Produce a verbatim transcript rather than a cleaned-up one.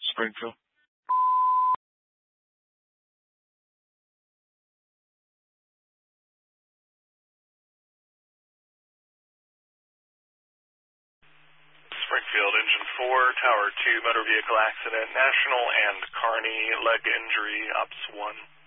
Springfield. Springfield, engine four, tower two, motor vehicle accident, National and Kearney, leg injury, ops one.